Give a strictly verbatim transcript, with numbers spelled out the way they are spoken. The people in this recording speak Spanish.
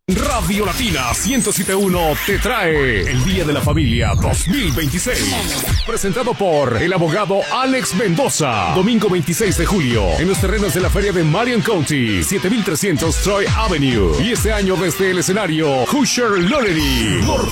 Radio Latina ciento siete punto uno te trae el Día de la Familia dos mil veintiséis. Presentado por el abogado Alex Mendoza. Domingo veintiséis de julio, en los terrenos de la feria de Marion County, siete mil trescientos Troy Avenue. Y este año desde el escenario, Hoosier Loreley.